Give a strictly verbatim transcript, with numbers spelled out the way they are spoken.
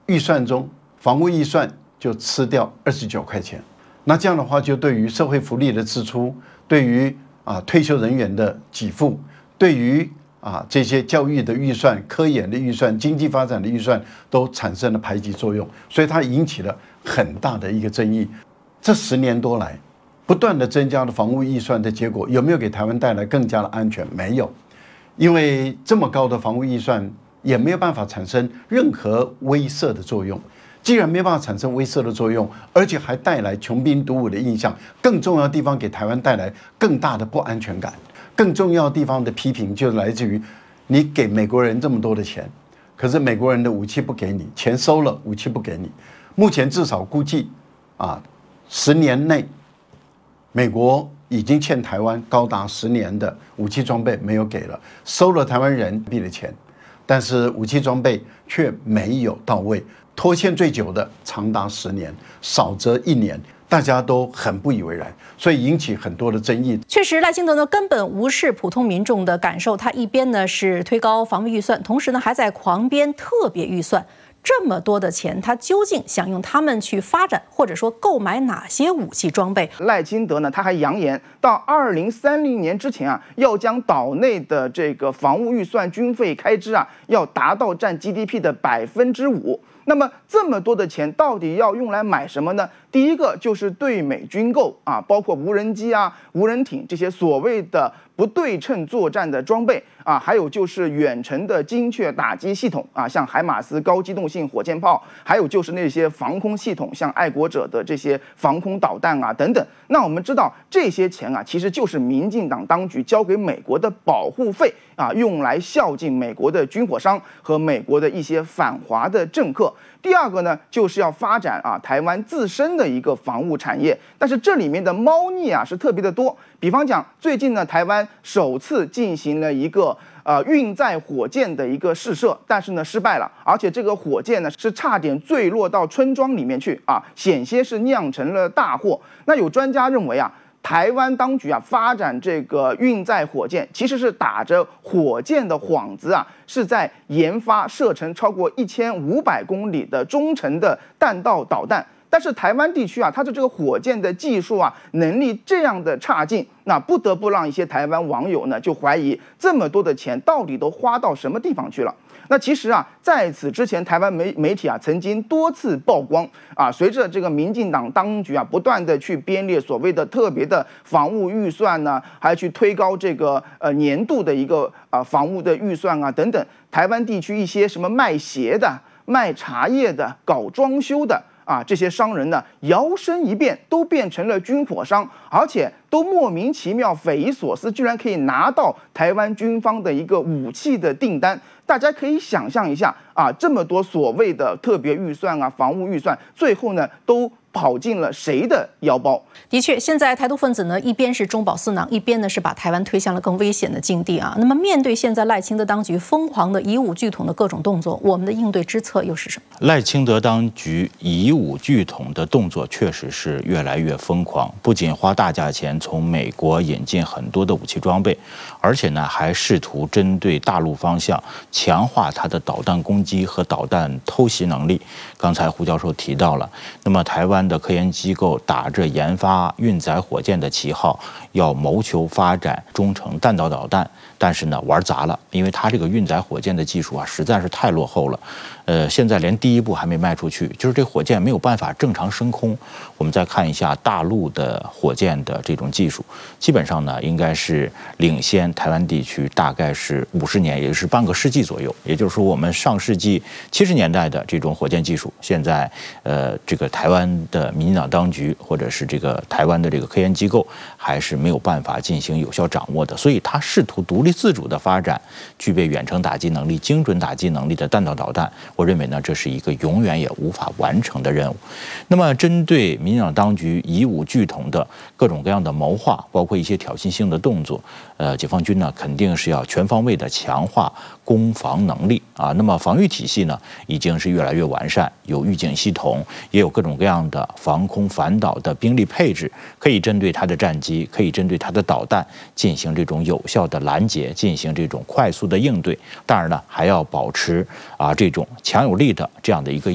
预算中，防务预算就吃掉二十九块钱。那这样的话，就对于社会福利的支出，对于啊退休人员的给付，对于啊这些教育的预算、科研的预算、经济发展的预算，都产生了排挤作用，所以它引起了很大的一个争议。这十年多来，不断的增加了防务预算的结果，有没有给台湾带来更加的安全？没有，因为这么高的防务预算也没有办法产生任何威慑的作用。既然没办法产生威慑的作用，而且还带来穷兵黩武的印象，更重要的地方给台湾带来更大的不安全感。更重要的地方的批评就来自于你给美国人这么多的钱，可是美国人的武器不给你，钱收了，武器不给你。目前至少估计啊，十年内美国已经欠台湾高达十年的武器装备没有给了，收了台湾人民币的钱，但是武器装备却没有到位。拖欠最久的长达十年，少则一年，大家都很不以为然，所以引起很多的争议。 确实，赖清德呢根本无视普通民众的感受，他一边呢是推高防卫预算，同时呢还在狂编特别预算。这么多的钱，他究竟想用他们去发展，或者说购买哪些武器装备？ 赖清德呢，他还扬言到二零三零年之前啊，要将岛内的这个防务预算军费开支啊，要达到占 G D P 的百分之五。那么这么多的钱到底要用来买什么呢？第一个就是对美军购啊，包括无人机啊、无人艇这些所谓的不对称作战的装备啊，还有就是远程的精确打击系统啊，像海马斯高机动性火箭炮，还有就是那些防空系统，像爱国者的这些防空导弹啊等等。那我们知道这些钱啊，其实就是民进党当局交给美国的保护费啊，用来孝敬美国的军火商和美国的一些反华的政客。第二个呢，就是要发展啊台湾自身的一个防务产业，但是这里面的猫腻啊是特别的多。比方讲，最近呢，台湾首次进行了一个呃运载火箭的一个试射，但是呢失败了，而且这个火箭呢是差点坠落到村庄里面去啊，险些是酿成了大祸。那有专家认为啊，台湾当局啊发展这个运载火箭，其实是打着火箭的幌子啊，是在研发射程超过一千五百公里的中程的弹道导弹。但是台湾地区啊，它的这个火箭的技术啊能力这样的差劲，那不得不让一些台湾网友呢就怀疑这么多的钱到底都花到什么地方去了。那其实啊，在此之前，台湾媒媒体啊曾经多次曝光啊，随着这个民进党当局啊不断的去编列所谓的特别的防务预算呢，还去推高这个呃年度的一个啊防务的预算啊等等，台湾地区一些什么卖鞋的、卖茶叶的、搞装修的。啊，这些商人呢，摇身一变都变成了军火商，而且都莫名其妙、匪夷所思，居然可以拿到台湾军方的一个武器的订单。大家可以想象一下啊，这么多所谓的特别预算啊、防务预算，最后呢都跑进了谁的腰包？ 的确，现在台独分子呢，一边是中饱私囊，一边呢是把台湾推向了更危险的境地啊。那么，面对现在赖清德当局疯狂的以武拒统的各种动作，我们的应对之策又是什么？ 赖清德当局以武拒统的动作确实是越来越疯狂，不仅花大价钱从美国引进很多的武器装备，而且呢还试图针对大陆方向强化它的导弹攻击和导弹偷袭能力。刚才胡教授提到了，那么台湾的科研机构打着研发运载火箭的旗号，要谋求发展中程弹道导弹，但是呢玩砸了，因为它这个运载火箭的技术啊实在是太落后了，呃，现在连第一步还没迈出去，就是这火箭没有办法正常升空。我们再看一下大陆的火箭的这种技术，基本上呢应该是领先台湾地区大概是五十年，也就是半个世纪左右。也就是说，我们上世纪七十年代的这种火箭技术，现在呃这个台湾的民进党当局或者是这个台湾的这个科研机构还是没有办法进行有效掌握的，所以他试图独立自主的发展具备远程打击能力、精准打击能力的弹道导弹。我认为呢，这是一个永远也无法完成的任务。那么，针对民进党当局以武拒统的各种各样的谋划，包括一些挑衅性的动作，呃，解放军呢肯定是要全方位的强化攻防能力啊。那么防御体系呢，已经是越来越完善，有预警系统，也有各种各样的防空反导的兵力配置，可以针对它的战机，可以针对它的导弹进行这种有效的拦截，进行这种快速的应对。当然呢，还要保持啊这种强有力的这样的一个